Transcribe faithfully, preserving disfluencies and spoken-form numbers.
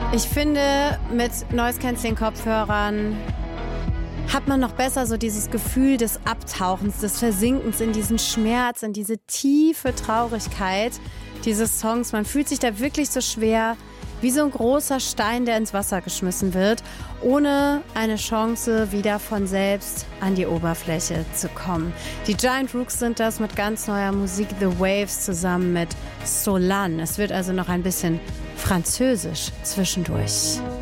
Ich finde, mit Noise-Canceling-Kopfhörern hat man noch besser so dieses Gefühl des Abtauchens, des Versinkens in diesen Schmerz, in diese tiefe Traurigkeit dieses Songs. Man fühlt sich da wirklich so schwer, wie so ein großer Stein, der ins Wasser geschmissen wird, ohne eine Chance, wieder von selbst an die Oberfläche zu kommen. Die Giant Rooks sind das mit ganz neuer Musik, The Waves zusammen mit Solange. Es wird also noch ein bisschen französisch zwischendurch.